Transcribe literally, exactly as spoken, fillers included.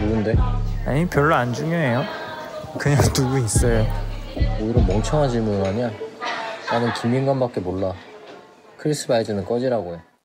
누군데? 아니 별로 안 중요해요. 그냥 누구 있어요. 뭐 이런 멍청한 질문을 하냐? 나는 김인관밖에 몰라. 크리스 바이즈는 꺼지라고 해.